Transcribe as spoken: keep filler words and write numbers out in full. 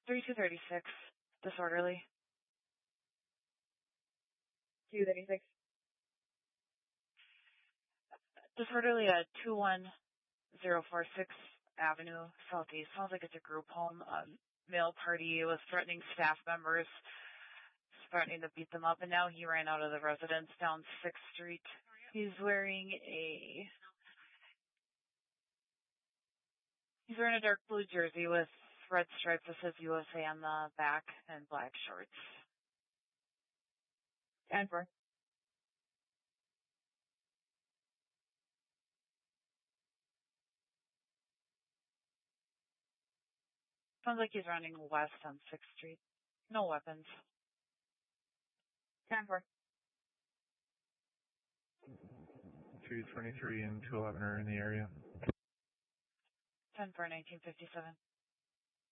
thirty-two thirty-six, disorderly. two thirty-six. Disorderly at two one zero four sixth Avenue Southeast. Sounds like it's a group home. A male party was threatening staff members, threatening to beat them up, and now he ran out of the residence down sixth Street. He's wearing a he's wearing a dark blue jersey with red stripes that says U S A on the back and black shorts. ten four. Sounds like he's running west on sixth Street. No weapons. ten four. two twenty-three and two eleven are in the area. ten four nineteen fifty-seven.